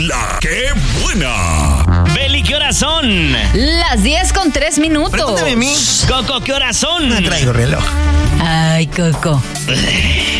La que buena. Beli, ¿qué horas son? Las 10:03. Pregúntame a mí. Coco, ¿qué horas son? No traigo reloj. Ay, Coco.